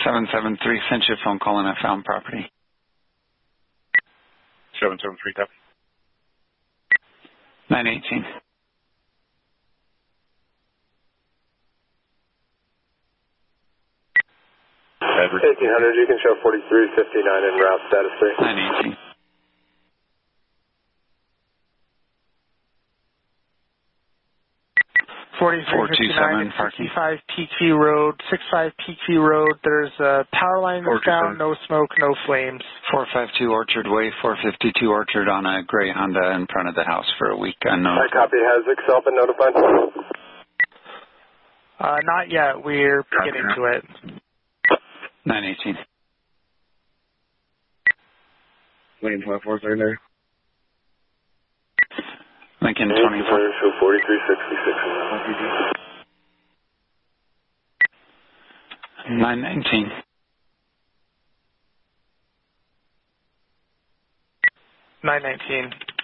773, sent you a phone call and I found property. 773, copy. 918. Edward. 1800, you can show 4359 en route, status 3. 918. (4359) 65 PQ Road, 65 PQ Road. There's a power line that's down, no smoke, no flames. 452 Orchard Way, 452 Orchard on a gray Honda in front of the house for a week. Unknown. I copy. Has Excel been notified? Not yet. We're getting to it. 918. Lane 24, sorry there. Lincoln 24. Show 4366. 919. 919.